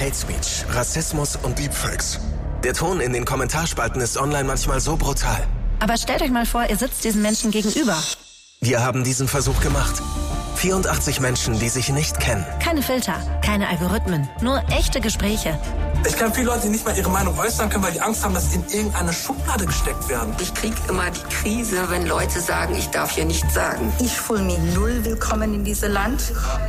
Hate Speech, Rassismus und Deepfakes. Der Ton in den Kommentarspalten ist online manchmal so brutal. Aber stellt euch mal vor, ihr sitzt diesen Menschen gegenüber. Wir haben diesen Versuch gemacht. 84 Menschen, die sich nicht kennen. Keine Filter, keine Algorithmen, nur echte Gespräche. Ich kenne viele Leute, die nicht mal ihre Meinung äußern können, weil die Angst haben, dass sie in irgendeine Schublade gesteckt werden. Ich kriege immer die Krise, wenn Leute sagen, ich darf hier nichts sagen. Ich fühle mich null willkommen in diesem Land.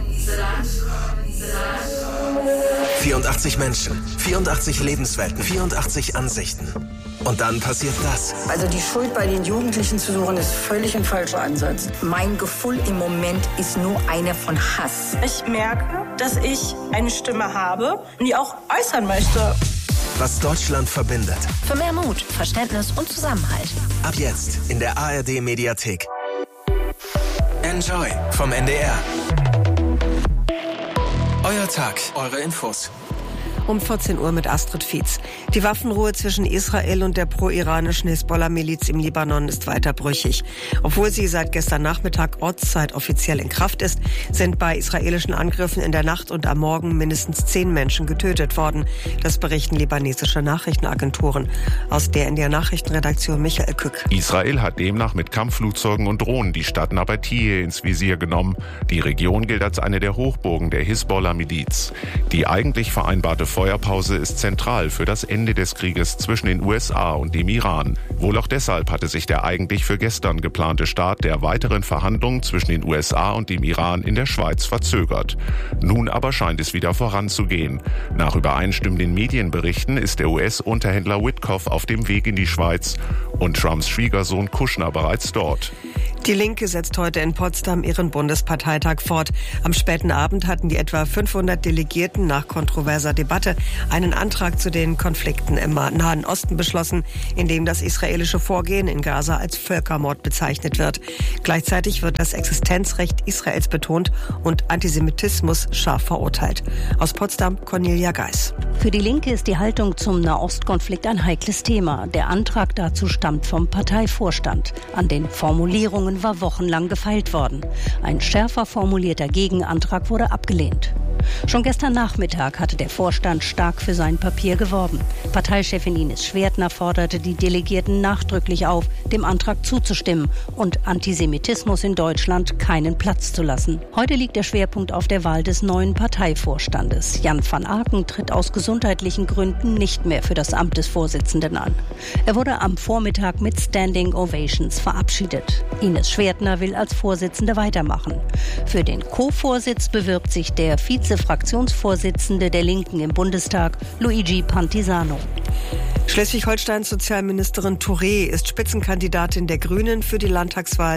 84 Menschen, 84 Lebenswelten, 84 Ansichten. Und dann passiert das. Also die Schuld bei den Jugendlichen zu suchen, ist völlig ein falscher Ansatz. Mein Gefühl im Moment ist nur eine von Hass. Ich merke, dass ich eine Stimme habe und die auch äußern möchte. Was Deutschland verbindet. Für mehr Mut, Verständnis und Zusammenhalt. Ab jetzt in der ARD-Mediathek. Enjoy vom NDR. Euer Tag, eure Infos. Um 14 Uhr mit Astrid Fietz. Die Waffenruhe zwischen Israel und der pro-iranischen Hisbollah-Miliz im Libanon ist weiter brüchig. Obwohl sie seit gestern Nachmittag Ortszeit offiziell in Kraft ist, sind bei israelischen Angriffen in der Nacht und am Morgen mindestens 10 Menschen getötet worden. Das berichten libanesische Nachrichtenagenturen. Aus der NDR-Nachrichtenredaktion Michael Kück. Israel hat demnach mit Kampfflugzeugen und Drohnen die Stadt Nabatie ins Visier genommen. Die Region gilt als eine der Hochburgen der Hisbollah-Miliz. Die eigentlich vereinbarte Feuerpause ist zentral für das Ende des Krieges zwischen den USA und dem Iran. Wohl auch deshalb hatte sich der eigentlich für gestern geplante Start der weiteren Verhandlungen zwischen den USA und dem Iran in der Schweiz verzögert. Nun aber scheint es wieder voranzugehen. Nach übereinstimmenden Medienberichten ist der US-Unterhändler Witkoff auf dem Weg in die Schweiz und Trumps Schwiegersohn Kushner bereits dort. Die Linke setzt heute in Potsdam ihren Bundesparteitag fort. Am späten Abend hatten die etwa 500 Delegierten nach kontroverser Debatte einen Antrag zu den Konflikten im Nahen Osten beschlossen, in dem das israelische Vorgehen in Gaza als Völkermord bezeichnet wird. Gleichzeitig wird das Existenzrecht Israels betont und Antisemitismus scharf verurteilt. Aus Potsdam Cornelia Geis. Für die Linke ist die Haltung zum Nahostkonflikt ein heikles Thema. Der Antrag dazu stammt vom Parteivorstand. An den Formulierungen war wochenlang gefeilt worden. Ein schärfer formulierter Gegenantrag wurde abgelehnt. Schon gestern Nachmittag hatte der Vorstand stark für sein Papier geworben. Parteichefin Ines Schwertner forderte die Delegierten nachdrücklich auf, dem Antrag zuzustimmen und Antisemitismus in Deutschland keinen Platz zu lassen. Heute liegt der Schwerpunkt auf der Wahl des neuen Parteivorstandes. Jan van Aken tritt aus gesundheitlichen Gründen nicht mehr für das Amt des Vorsitzenden an. Er wurde am Vormittag mit Standing Ovations verabschiedet. Ines Schwertner will als Vorsitzende weitermachen. Für den Co-Vorsitz bewirbt sich der Vize-Fraktionsvorsitzende der Linken im Bundestag, Luigi Pantisano. Schleswig-Holsteins Sozialministerin Touré ist Spitzenkandidatin der Grünen für die Landtagswahl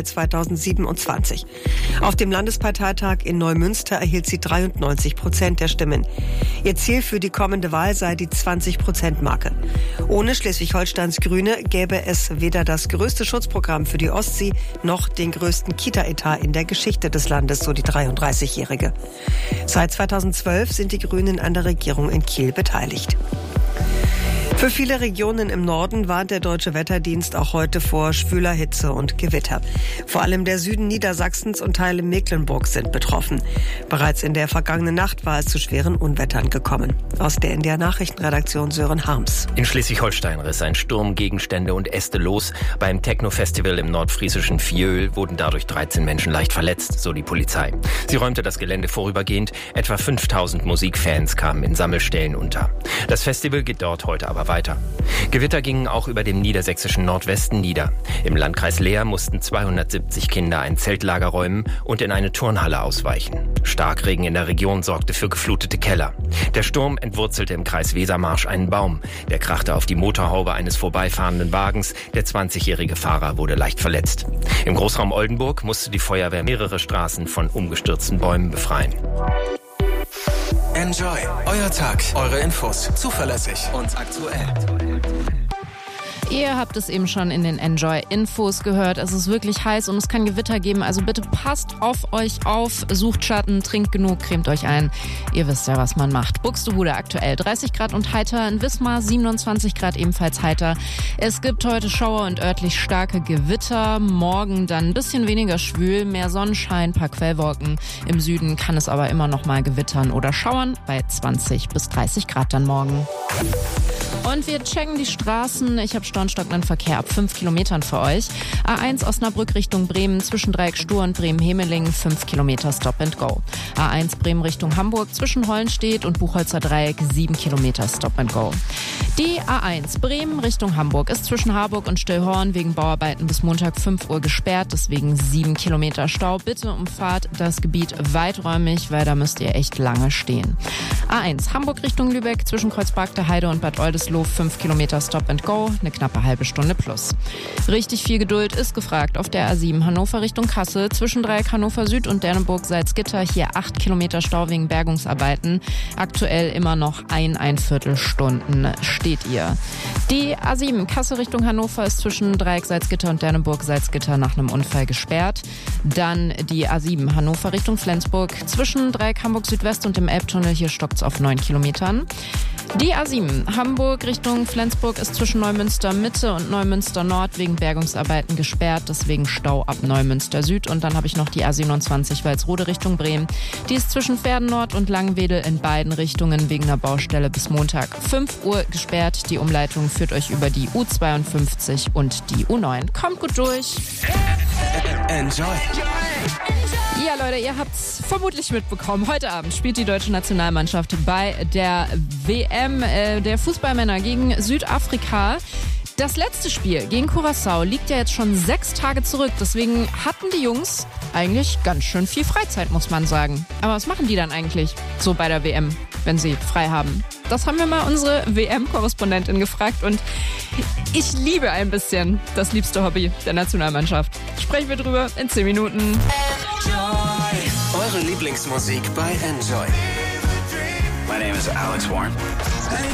2027. Auf dem Landesparteitag in Neumünster erhielt sie 93% der Stimmen. Ihr Ziel für die kommende Wahl sei die 20%-Marke. Ohne Schleswig-Holsteins Grüne gäbe es weder das größte Schutzprogramm für die Ostsee noch den größten Kita-Etat in der Geschichte des Landes, so die 33-Jährige. Seit 2012 sind die Grünen an der Regierung in Kiel beteiligt. Für viele Regionen im Norden warnt der Deutsche Wetterdienst auch heute vor schwüler Hitze und Gewitter. Vor allem der Süden Niedersachsens und Teile Mecklenburgs sind betroffen. Bereits in der vergangenen Nacht war es zu schweren Unwettern gekommen. Aus der NDR Nachrichtenredaktion Sören Harms. In Schleswig-Holstein riss ein Sturm Gegenstände und Äste los. Beim Techno-Festival im nordfriesischen Viöl wurden dadurch 13 Menschen leicht verletzt, so die Polizei. Sie räumte das Gelände vorübergehend. Etwa 5000 Musikfans kamen in Sammelstellen unter. Das Festival geht dort heute aber weiter. Gewitter gingen auch über dem niedersächsischen Nordwesten nieder. Im Landkreis Leer mussten 270 Kinder ein Zeltlager räumen und in eine Turnhalle ausweichen. Starkregen in der Region sorgte für geflutete Keller. Der Sturm entwurzelte im Kreis Wesermarsch einen Baum. Der krachte auf die Motorhaube eines vorbeifahrenden Wagens. Der 20-jährige Fahrer wurde leicht verletzt. Im Großraum Oldenburg musste die Feuerwehr mehrere Straßen von umgestürzten Bäumen befreien. Enjoy. Euer Tag, eure Infos. Zuverlässig und aktuell. Ihr habt es eben schon in den Enjoy-Infos gehört. Es ist wirklich heiß und es kann Gewitter geben. Also bitte passt auf euch auf, sucht Schatten, trinkt genug, cremt euch ein. Ihr wisst ja, was man macht. Buxtehude aktuell 30 Grad und heiter. In Wismar 27 Grad ebenfalls heiter. Es gibt heute Schauer und örtlich starke Gewitter. Morgen dann ein bisschen weniger schwül, mehr Sonnenschein, paar Quellwolken. Im Süden kann es aber immer noch mal gewittern oder schauern bei 20 bis 30 Grad dann morgen. Und wir checken die Straßen. Ich habe stockenden Verkehr ab 5 Kilometern für euch. A1 Osnabrück Richtung Bremen zwischen Dreieck-Stur und Bremen-Hemeling 5 Kilometer Stop and Go. A1 Bremen Richtung Hamburg zwischen Hollenstedt und Buchholzer Dreieck 7 Kilometer Stop and Go. Die A1 Bremen Richtung Hamburg ist zwischen Harburg und Stillhorn wegen Bauarbeiten bis Montag 5 Uhr gesperrt, deswegen 7 Kilometer Stau. Bitte umfahrt das Gebiet weiträumig, weil da müsst ihr echt lange stehen. A1 Hamburg Richtung Lübeck zwischen Kreuzberg der Heide und Bad Oldesloe 5 Kilometer Stop and Go, eine knappe halbe Stunde plus. Richtig viel Geduld ist gefragt auf der A7 Hannover Richtung Kassel zwischen Dreieck Hannover Süd und Dernenburg-Salzgitter. Hier 8 Kilometer Stau wegen Bergungsarbeiten. Aktuell immer noch 1,25 Stunden steht ihr. Die A7 Kassel Richtung Hannover ist zwischen Dreieck Salzgitter und Dernenburg-Salzgitter nach einem Unfall gesperrt. Dann die A7 Hannover Richtung Flensburg zwischen Dreieck Hamburg Südwest und dem Elbtunnel. Hier stockt's auf 9 Kilometern. Die A7 Hamburg Richtung Flensburg ist zwischen Neumünster Mitte und Neumünster Nord wegen Bergungsarbeiten gesperrt, deswegen Stau ab Neumünster Süd. Und dann habe ich noch die A27 Walsrode Richtung Bremen. Die ist zwischen Verden Nord und Langenwedel in beiden Richtungen wegen einer Baustelle bis Montag 5 Uhr gesperrt. Die Umleitung führt euch über die U52 und die U9. Kommt gut durch. Enjoy. Ja, Leute, ihr habt's vermutlich mitbekommen. Heute Abend spielt die deutsche Nationalmannschaft bei der WM der Fußballmänner gegen Südafrika. Das letzte Spiel gegen Curaçao liegt ja jetzt schon 6 Tage zurück. Deswegen hatten die Jungs eigentlich ganz schön viel Freizeit, muss man sagen. Aber was machen die dann eigentlich so bei der WM, wenn sie frei haben? Das haben wir mal unsere WM-Korrespondentin gefragt und ich liebe ein bisschen das liebste Hobby der Nationalmannschaft. Sprechen wir drüber in 10 Minuten. Enjoy. Eure Lieblingsmusik bei Enjoy. My name is Alex Warren.